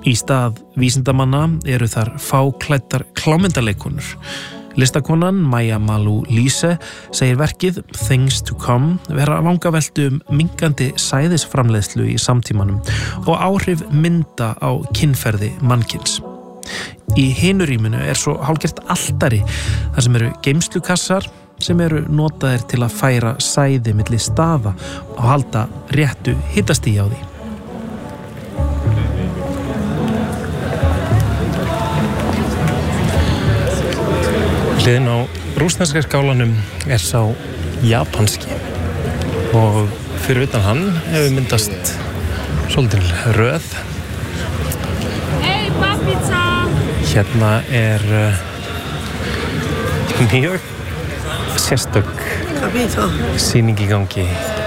Í stað vísindamanna eru þar fáklæddar klámyndaleikonur. Listakonan Maja Malou Lise segir verkið Things to Come vera vangaveltu minkandi sæðisframleiðslu í samtímanum og áhrif mynda á kynferði mannkyns. Í hinu rýminu svo hálfgert altari þar sem eru geymslukassar sem eru notaðir til að færa sæði milli staða og halda réttu hitastigi á því. Hliðin á rússneska skálanum sá japanski og fyrir utan hann hefur myndast svolítil röð. Hey, papizza! Hérna mjög sérstök sýning í gangi.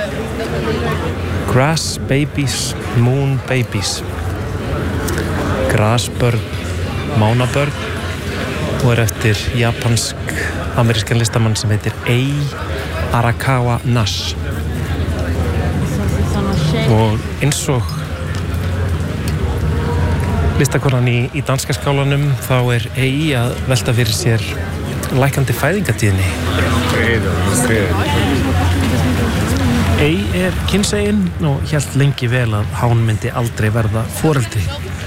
Grass Babies, Moon Babies. Grasbörn, mánabörn og eftir japansk-amerískan listamann sem heitir Ei Arakawa Nash. Og eins og listakonan í danska skálanum þá Ei að velta fyrir sér lækandi fæðingatíðni. Ei kynsegin og hélt lengi vel að hán myndi aldrei verða foreldri.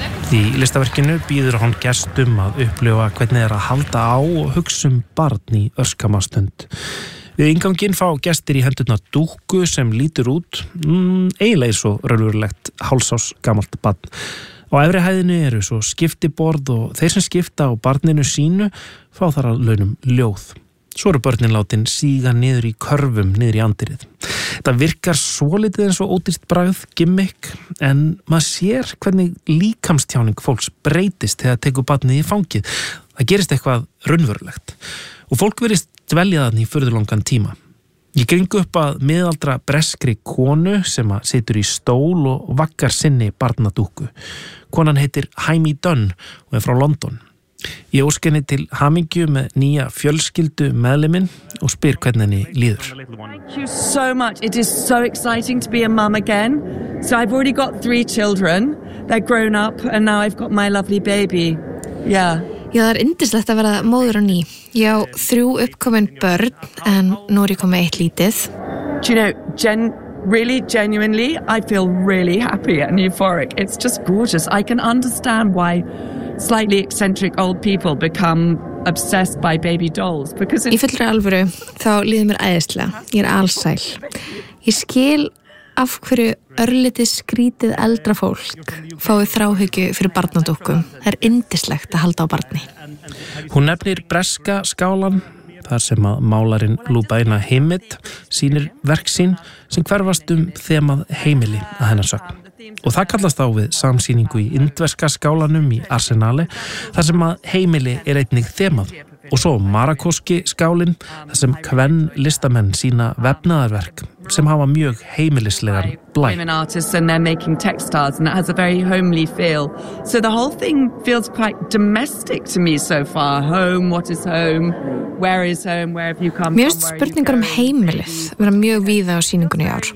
Í listaverkinu býður hann gestum að upplifa hvernig að halda á og hugsa barn í örskama stund. Við innganginn fá gestir í hendurna dúkku sem lítur út eiginlega eins og raunverulegt hálsás gamalt barn. Á efri hæðinni eru svo skiptiborð og þeir sem skipta á barninu sínu fá þar að launum ljóð. Svo eru börnin látin síga niður í körfum niður í andirið. Þetta virkar svolítið eins og ódýrt bragð, gimmick, en maður sér hvernig líkamstjáning fólks breytist þegar tekur barnið í fangið. Það gerist eitthvað raunverulegt. Og fólk virðist dvelja þarna í furðulangan tíma. Ég geng upp að miðaldra breskri konu sem situr í stól og vaggar sinni barnadúkku. Konan heitir Haimi Dunn og frá London. Ég óska henni til hamingju með nýja fjölskyldu meðliminn og spyr hvernig henni líður. Thank you so much. It is so exciting to be a mum again. So I've already got 3 children. They're grown up and now I've got my lovely baby. Yeah. Já, það yndislegt að vera móður á ný. Ég á 3 uppkomin börn en nú ég komið 1 lítið. Do you know, really, genuinely, I feel really happy and euphoric. It's just gorgeous. I can understand why slightly eccentric old people become obsessed by baby dolls. Because Í fullri alvöru þá líður mér æðislega. Ég alsæl. Ég skil af hverju örlítið skrítið eldra fólk fái þráhyggju fyrir barnadúkkum. Það yndislegt að halda á barni. Hún nefnir breska skálan þar sem að málarinn Lubaina Himid sýnir verk sín sem hverfast þemað heimili að hennar sögn. Og það kallast á við samsýningu í indverska skálanum í Arsenali þar sem að heimili einnig þemað. Og svo Marakóski skálinn þar sem kvenn listamenn sína vefnaðarverk sem hafa mjög heimilislegan blæ. Women artists and they're making textiles and it has a very homely feel. So the whole thing feels quite domestic to me so far. Home, what is home? Where is home? Where have you come from? Mér finnst spurningar heimilið vera mjög víða á sýningunni í ár.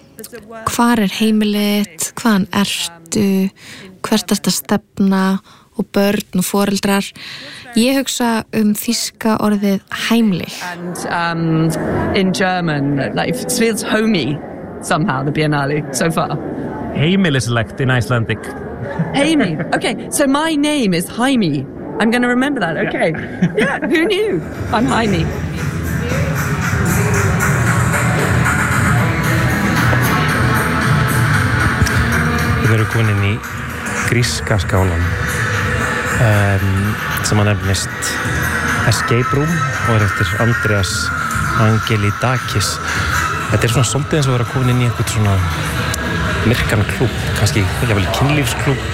Hvar heimilið? Hvaðan ertu? Hvert ertu að stefna? Og börn og foreldrar. Ég hugsa þýska orðið heimlich. And in German, like, it feels homey somehow, the Biennale so far. Heimilislegt in Icelandic. Heimi. Okay, so my name is Haimi. I'm going to remember that, okay. Yeah, who knew? I'm Haimi. Við erum komin inn í gríska skálan. Sem að nefnist Escape Room og eftir Andreas Angelidakis. Þetta svona svolítið eins og vera komin inn í einhvern svona myrkan klúbb, kannski jafnvel kynlífsklúbb.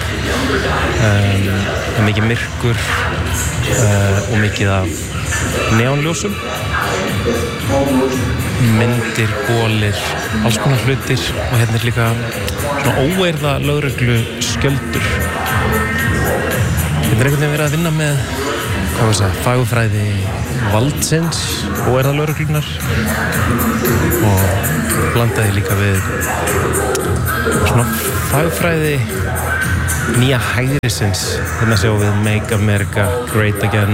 Mikið myrkur og mikið af neonljósum. Myndir, bolir, alls konar hlutir og hérna líka svona óeirða lögreglu skjöldur. Þetta einhvern veginn verið að vinna með fagurfræði valdsins og lögreglunar og blandaði líka við svona fagurfræði nýja hægrisins, þannig að sjá við Make America Great Again,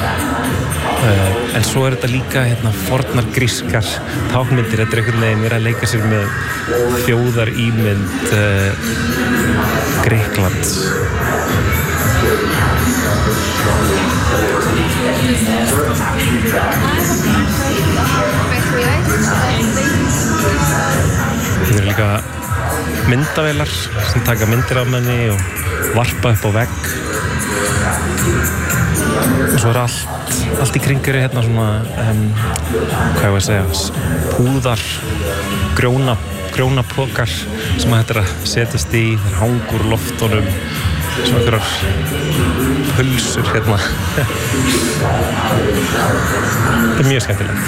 en svo þetta líka fornar grískar tákmyndir, þetta einhvern veginn verið að leika sér með þjóðar ímynd Grikklands. Þetta líka myndavélar sem taka myndir af manni og varpa upp á vegg, og svo allt í kringur svona hvað ég að segja, púðar, grjónapokar sem þetta að setjast í, þeir hangur loftunum, svona einhverjar pulsur þetta er mjög skemmtilegt.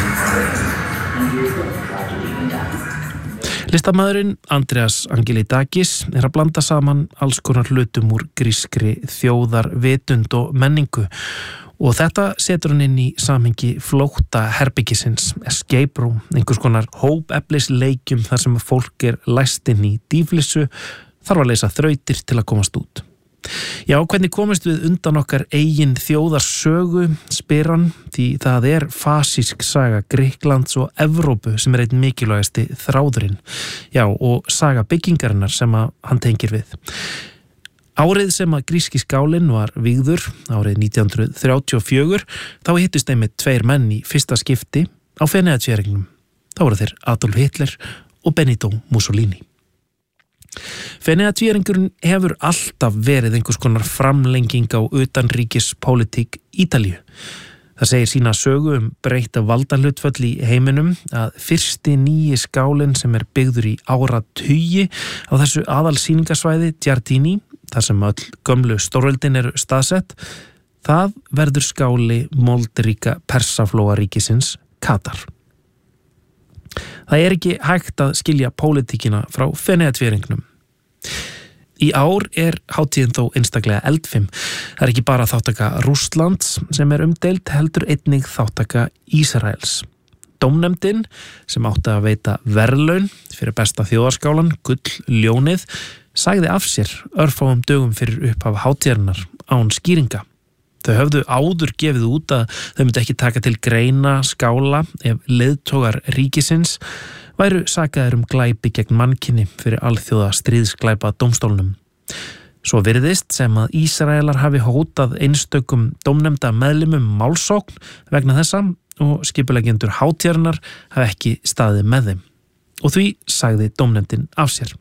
Listamaðurinn Andreas Angelidakis er að blanda saman alls konar hlutum úr grískri þjóðarvitund og menningu, og þetta setur hann inn í samhengi flótta herbyggisins, escape room, einhvers konar hópeflisleikjum þar sem fólk læst inn í dýflissu, þarf að leysa þrautir til að komast út. Já, hvernig komist við undan okkar eigin þjóðarsögu, spyr hann, því það fasísk saga Grikklands og Evrópu sem einn mikilvægasti þráðurinn. Já, og saga byggingarinnar sem hann tengir við. Árið sem að gríski skálinn var vígður, árið 1934, þá hittust einmitt 2 menn í fyrsta skipti á Feneyjatvíæringnum. Þá voru þeir Adolf Hitler og Benito Mussolini. Feneyjatvíæringurinn hefur alltaf verið einhvers konar framlenging á utanríkispólitík Ítalíu. Það segir sína sögu breytta valdahlutföll í heiminum að fyrsti nýji skálinn sem byggður í áratugi á þessu aðalsýningasvæði Giardini, þar sem öll gömlu stórveldin eru staðsett, það verður skáli moldríka Persaflóaríkisins Katar. Það ekki hægt að skilja pólitíkina frá Feneyjatvíæringnum. Í ár hátíðin þó einstaklega eldfim. Það ekki bara þáttaka Rússlands sem umdeild, heldur einnig þáttaka Ísraels. Dómnefndin sem átti að veita verðlaun fyrir besta þjóðarskálan, Gull-ljónið, sagði af sér örfáum dögum fyrir upphaf hátíðarinnar án skýringa. Þau höfðu áður gefið út að þau myndi ekki taka til greina skála ef leiðtogar ríkisins væru sakaðir glæpi gegn mannkyni fyrir alþjóða stríðsglæpa dómstólnum. Svo virðist sem að Ísraelar hafi hótað einstökum dómnefnda meðlimum málsókn vegna þessa og skipuleggjendur hátíðarinnar hafi ekki staðið með þeim. Og því sagði dómnefndin af sér.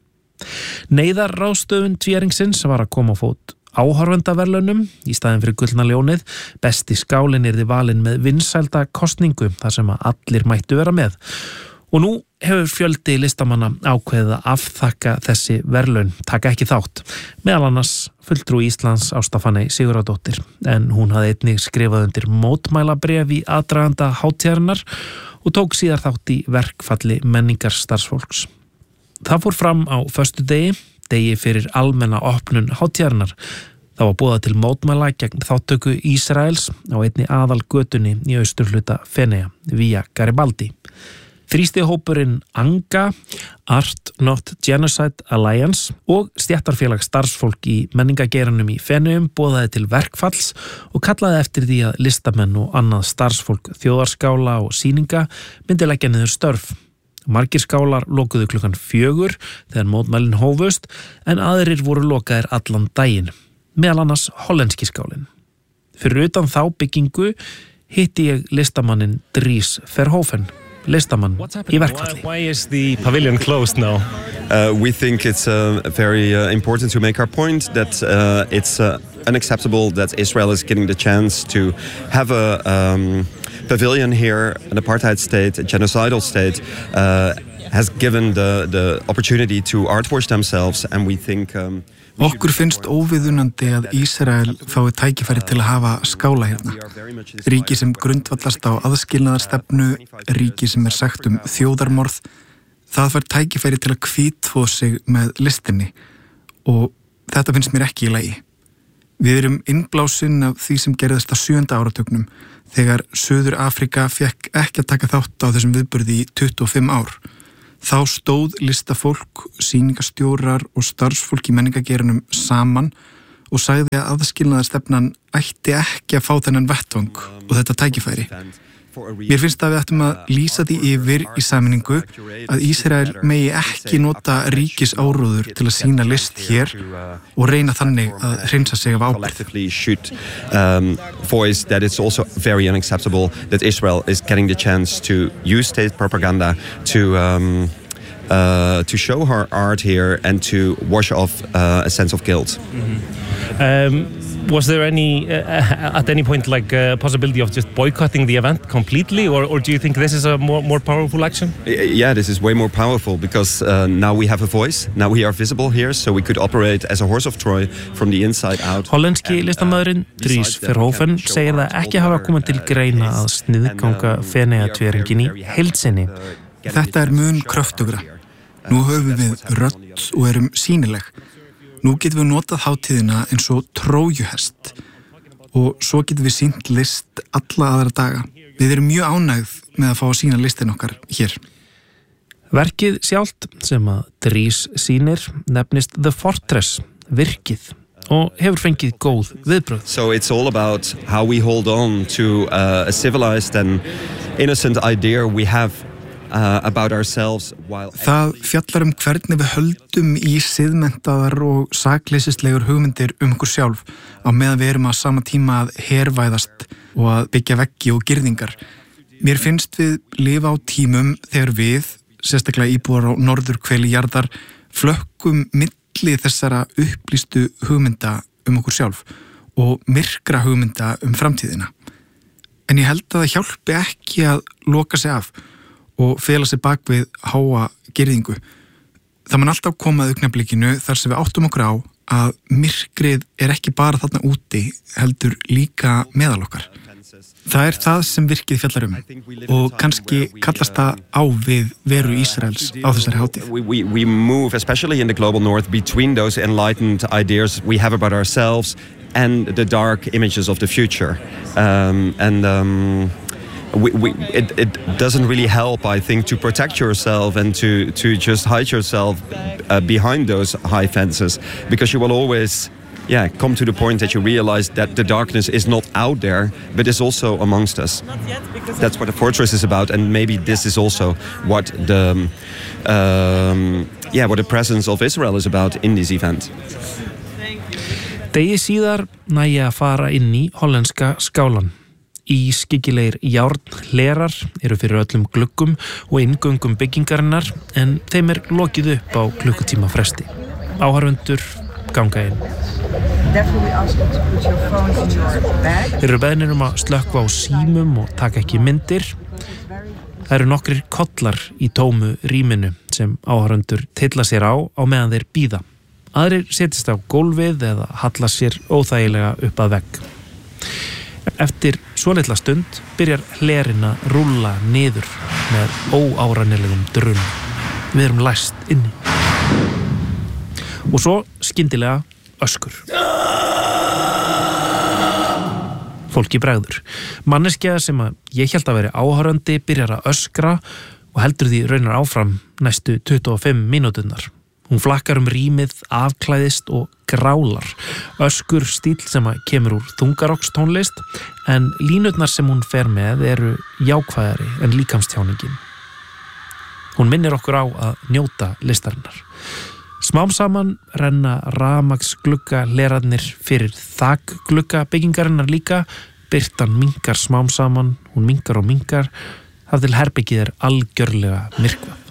Neyðarráðstöfun tvíæringsins var að koma á fót áhorfendaverðlaunum í staðinn fyrir gullna ljónið. Besti skálinn yrði valinn með vinsælda kosningu þar sem að allir mættu vera með. Og nú hefur fjöldi listamanna ákveðið að afþakka þessi verðlaun, taka ekki þátt. Meðal annars fulltrúi Íslands Ásta Fanney Sigurðardóttir, en hún hafði einnig skrifað undir mótmælabréf í aðdraganda hátíðarinnar og tók síðar þátt í verkfalli menningarstarfsfólks. Það fór fram á föstudegi, degi fyrir almenna opnun hátíðarinnar. Það var boðað til mótmæla gegn þáttöku Ísraels á einni aðalgötunni í austurhluta Feneyja, via Garibaldi. Þrýstihópurinn ANGA, Art Not Genocide Alliance, og stéttarfélag starfsfólk í menningageiranum í Feneyjum boðaði til verkfalls og kallaði eftir því að listamenn og annað starfsfólk þjóðarskála og sýninga myndi leggja niður störf. Margir skálar lokuðu klukkan 4 þegar mótmælin hófust, en aðrir voru lokaðir allan daginn, meðal annars hollenski skálinn. Fyrir utan þá byggingu hitti ég listamannin Dries Verhoeven, listamann í verkfalli. Why is the pavilion closed now? We think it's very important to make our point that it's unacceptable that Israel is getting the chance to have a pavilion here, an apartheid state, a genocidal state, has given the opportunity to artwash themselves, and we think... Okkur finnst óviðunandi að Ísrael fái tækifæri til að hafa skála hérna. Ríki sem grundvallast á aðskilnaðarstefnu, ríki sem sagt þjóðarmorð, það fær tækifæri til að hvítþvo sig með listinni og þetta finnst mér ekki í lagi. Við erum innblásinn af því sem gerðist á 7. áratugnum þegar Suður Afrika fekk ekki að taka þátt á þessum viðburði í 25 ár. Þá stóð listafólk, sýningastjórar og starfsfólk í menningageiranum saman og sagði að aðskilnaðarstefnan ætti ekki að fá þennan vettvang og þetta tækifæri. Mér finnst að við ættum að lýsa því yfir í sameiningu að Ísrael megi ekki nota ríkisáróður til að sýna list hér og reyna þannig að hreinsa sig af ábyrgð. Voice that it's also very unacceptable that Israel is getting the chance to use state propaganda to show her art here and to wash off a sense of guilt. Was there any, at any point, like a possibility of just boycotting the event completely, or do you think this is a more powerful action? Yeah, this is way more powerful because now we have a voice, now we are visible here, so we could operate as a horse of Troy from the inside out. Hollenski listamæðurinn Dries Verhoeven segir það ekki hafa komið til greina að sniðganga Feneyjatvíæringinn í heild sinni. Þetta mun kröftugra. Nú höfum við rödd og erum sýnileg. Nú getum við notað hátíðina eins og trójuhest og svo getum við sýnt list alla aðra daga. Við erum mjög ánægð með að fá að sýna listin okkar hér. Verkið sjálft sem að Dries sýnir nefnist The Fortress, virkið, og hefur fengið góð viðbrögð. So it's all about how we hold on to a civilized and innocent idea we have about ourselves while... Það fjallar hvernig við höldum í siðmenntaðar og sakleysislegur hugmyndir okkur sjálf á meðan við erum á sama tíma að hervæðast og að byggja veggi og girðingar. Mér finnst við lifa á tímum þegar við, sérstaklega íbúar á norðurhveli jarðar, flökkum milli þessara upplýstu hugmynda okkur sjálf og myrkra hugmynda framtíðina. En ég held að það hjálpi ekki að loka sig af og fela sig bak við háa girðingu. Það mun alltaf koma að augnablikinu þar sem við áttum okkur á að myrkrið ekki bara þarna úti, heldur líka meðal okkar. Það það sem virkið fjallar og kannski kallast það á við veru Ísraels á þessari hátíð. We move, especially in the global north, between those enlightened ideas we have about ourselves and the dark images of the future. It doesn't really help, I think, to protect yourself and to just hide yourself behind those high fences, because you will always come to the point that you realize that the darkness is not out there, but is also amongst us. That's what the fortress is about, and maybe this is also what the presence of Israel is about in this event. Degi síðar nægi að fara inn í hollenska skálan. Ískyggilegir járnhlerar eru fyrir öllum gluggum og inngöngum byggingarinnar, en þeim lokið upp á klukkutíma fresti. Áhorfendur ganga inn. Þeir eru beðnir að slökkva á símum og taka ekki myndir. Það eru nokkrir kollar í tómu rýminu sem áhorfendur tylla sér á meðan þeir bíða. Aðrir setjast á gólfið eða halla sér óþægilega upp að vegg. Eftir svolitla stund byrjar hlerin að rúlla niður með óárænilegum drunum. Við erum læst inni. Og svo skyndilega öskur. Fólki bregður. Manneskja sem ég hélt að veri áhorfandi byrjar að öskra og heldur því raunar áfram næstu 25 mínúturnar. Hún flakkar rýmið, afklæðist og grálar. Öskur stíll sem kemur úr þungarokstónlist, en línurnar sem hún fer með eru jákvæðari en líkamstjáningin. Hún minnir okkur á að njóta listarinnar. Smám saman renna rafmagnsglugga hlerarnir fyrir þakglugga byggingarinnar líka. Birtan minnkar smám saman, hún minnkar og minnkar, þar til herbergið algjörlega myrkvað.